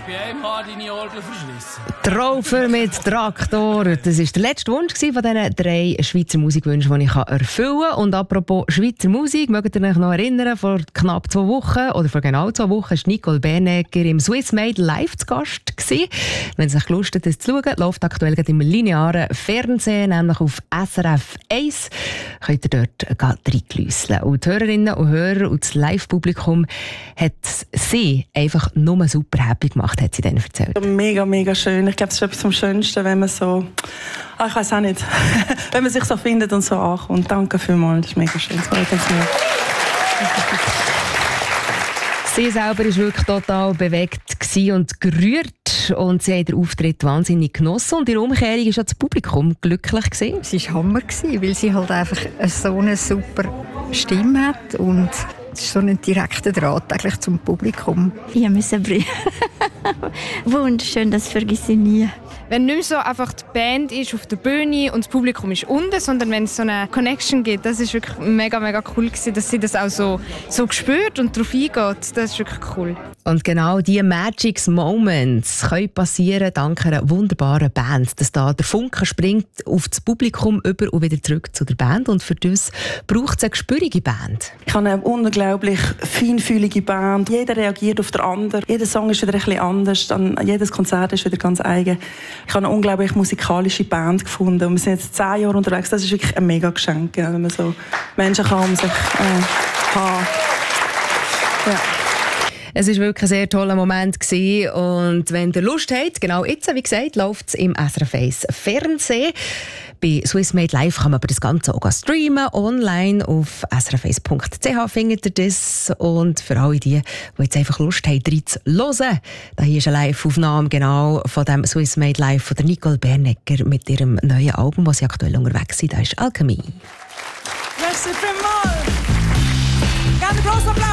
bei einem Haar deine Orgel verschlissen. Traufer mit Traktor. Das war der letzte Wunsch von diesen 3 Schweizer Musikwünschen, die ich erfüllen kann. Und apropos Schweizer Musik, mögt ihr euch noch erinnern, vor knapp 2 Wochen, oder vor genau 2 Wochen, war Nicole Bernegger im Swiss Made Live zu Gast. Wenn es euch Lust hat, das zu schauen, läuft aktuell im linearen Fernsehen, nämlich auf SRF 1. Könnt ihr dort reingelüsseln. Und die Hörerinnen und Hörer und das Live-Publikum hat sie einfach nur super happy gemacht, hat sie dann erzählt. Mega, mega schön. Ich glaube, es ist etwas vom Schönsten, wenn man so, ich weiß auch nicht, wenn man sich so findet und so ankommt. Danke vielmals, das ist mega schön. Sie selber war wirklich total bewegt und gerührt und sie hat den Auftritt wahnsinnig genossen und ihre Umkehrung war das Publikum glücklich. Es war Hammer, weil sie halt einfach so eine super Stimme hat und es ist so ein direkter Draht eigentlich zum Publikum. Ich musste brüllen. Wunderschön, das vergesse ich nie. Wenn nicht mehr so einfach die Band ist auf der Bühne und das Publikum ist unten, sondern wenn es so eine Connection gibt, das ist wirklich mega, mega cool gewesen, dass sie das auch so gespürt und darauf eingeht. Das ist wirklich cool. Und genau diese Magic Moments können passieren dank einer wunderbaren Band. Dass da der Funke springt auf das Publikum über und wieder zurück zu der Band. Und für das braucht es eine gespürige Band. Ich habe eine unglaublich feinfühlige Band. Jeder reagiert auf den anderen. Jeder Song ist wieder ein bisschen anders. Jedes Konzert ist wieder ganz eigen. Ich habe eine unglaublich musikalische Band gefunden. Und wir sind jetzt 10 Jahre unterwegs. Das ist wirklich ein mega Geschenk, wenn man so Menschen kann um sich haben. Ja. Es war wirklich ein sehr toller Moment gewesen. Und wenn ihr Lust habt, genau jetzt, wie gesagt, läuft es im SRF 1 Fernsehen. Bei Swiss Made Live kann man aber das Ganze auch streamen. Online auf srf1.ch findet ihr das. Und für alle die jetzt einfach Lust haben, reinzuhören, da hier ist eine Live-Aufnahme genau von dem Swiss Made Live von der Nicole Bernegger mit ihrem neuen Album, das sie aktuell unterwegs sind. Das ist «Alchemy». Merci vielmals. Ganz großer Applaus.